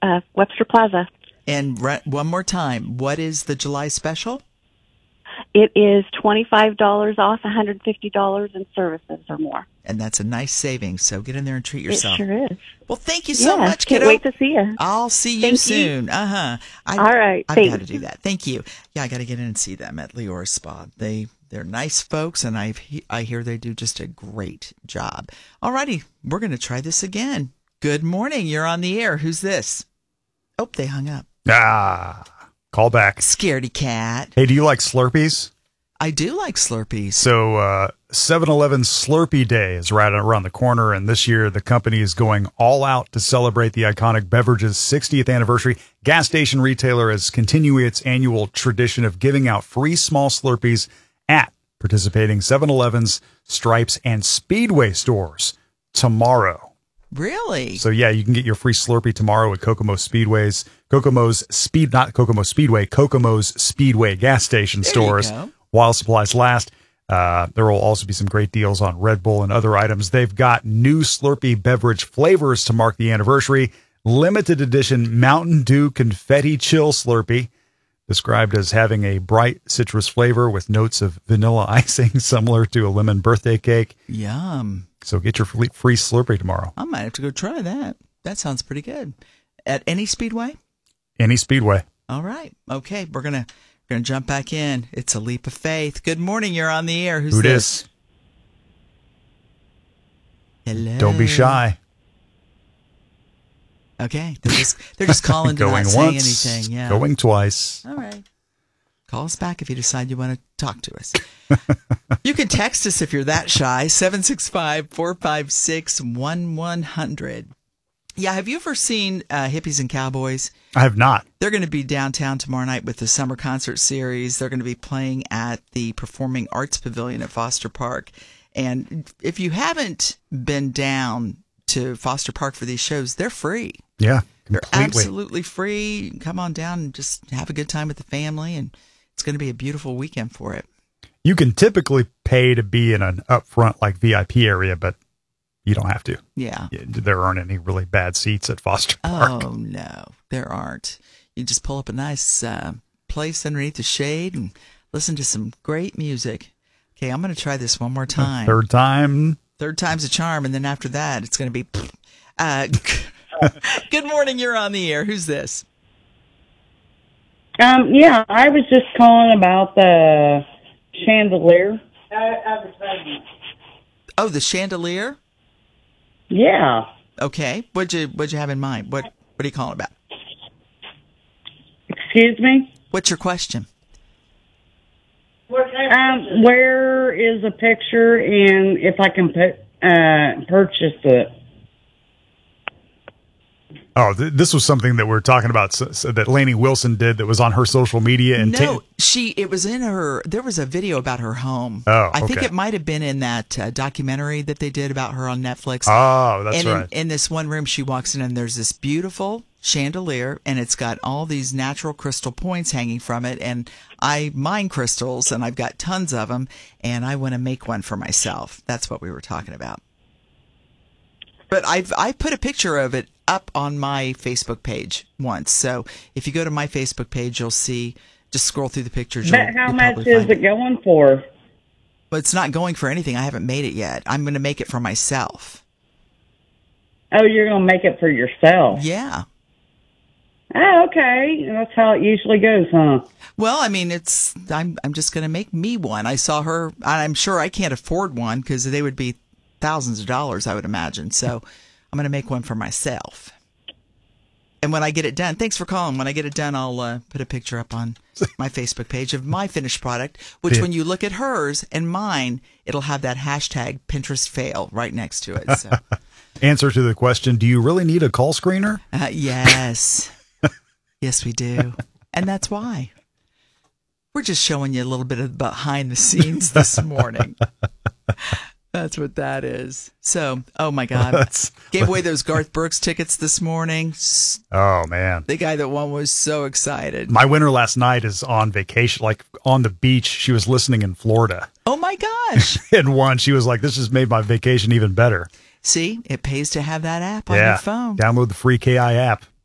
Webster Plaza. And one more time, what is the July special? It is $25 off, $150 in services or more. And that's a nice savings, so get in there and treat yourself. It sure is. Well, thank you so much, Can't kiddo. wait to see you. I'll see you Thank soon. you. All right, I've thanks. got to do that. Thank you. Yeah, I got to get in and see them at Leora's Spa. They're nice folks, and I hear they do just a great job. All righty, we're going to try this again. Good morning. You're on the air. Who's this? Oh, they hung up. Call back. Scaredy cat. Hey, do you like Slurpees? I do like Slurpees. So 7-Eleven Slurpee Day is right around the corner, and this year the company is going all out to celebrate the iconic beverage's 60th anniversary. Gas station retailer is continuing its annual tradition of giving out free small Slurpees at participating 7-Elevens, Stripes, and Speedway stores tomorrow. Really? So yeah, you can get your free Slurpee tomorrow at Kokomo Speedway gas station stores while supplies last. There will also be some great deals on Red Bull and other items. They've got new Slurpee beverage flavors to mark the anniversary. Limited edition Mountain Dew Confetti Chill Slurpee, described as having a bright citrus flavor with notes of vanilla icing similar to a lemon birthday cake. Yum. So get your free Slurpee tomorrow. I might have to go try that. That sounds pretty good. At any Speedway? Any Speedway. All right. Okay, we're gonna jump back in. It's a leap of faith. Good morning. You're on the air. Who's this? Hello. Don't be shy. Okay, they're just calling to going not once, saying anything. Yeah, going twice. All right. Call us back if you decide you want to talk to us. You can text us if you're that shy. 765-456-1100. Yeah, have you ever seen Hippies and Cowboys? I have not. They're going to be downtown tomorrow night with the summer concert series. They're going to be playing at the Performing Arts Pavilion at Foster Park. And if you haven't been down to Foster Park for these shows, they're free. Yeah, they're completely. absolutely free. Come on down and just have a good time with the family, and it's going to be a beautiful weekend for it. You can typically pay to be in an upfront like VIP area, but you don't have to. Yeah. There aren't any really bad seats at Foster Park. Oh, no, there aren't. You just pull up a nice place underneath the shade and listen to some great music. Okay, I'm going to try this one more time. Third time. Third time's a charm, and then after that, it's going to be... Good morning, you're on the air. Who's this? Yeah, I was just calling about the chandelier. Oh, the chandelier? Yeah. Okay. What'd you have in mind? What are you calling about? Excuse me? What's your question? Where is a picture and if I can purchase it? Oh, this was something that we're talking about so that Lainey Wilson did that was on her social media. And no, it was in her, there was a video about her home. Oh, I think it might have been in that documentary that they did about her on Netflix. Oh, that's and right. In this one room she walks in and there's this beautiful chandelier and it's got all these natural crystal points hanging from it. And I mine crystals and I've got tons of them and I want to make one for myself. That's what we were talking about. But I put a picture of it up on my Facebook page once. So if you go to my Facebook page, you'll see, just scroll through the pictures. But how much is it going for? But it's not going for anything. I haven't made it yet. I'm going to make it for myself. Oh, you're going to make it for yourself? Yeah. Oh, okay. That's how it usually goes, huh? Well, I mean, I'm just going to make me one. I saw her. I'm sure I can't afford one because they would be thousands of dollars, I would imagine. So I'm going to make one for myself. And when I get it done, thanks for calling. When I get it done, I'll put a picture up on my Facebook page of my finished product, which when you look at hers and mine, it'll have that hashtag Pinterest fail right next to it. So. Answer to the question, do you really need a call screener? Yes. Yes, we do. And that's why. We're just showing you a little bit of behind the scenes this morning. That's what that is. So, oh my God. Gave away those Garth Brooks tickets this morning. Oh, man. The guy that won was so excited. My winner last night is on vacation, like on the beach. She was listening in Florida. Oh my gosh. And won. She was like, this has made my vacation even better. See, it pays to have that app on your phone. Download the free KI app.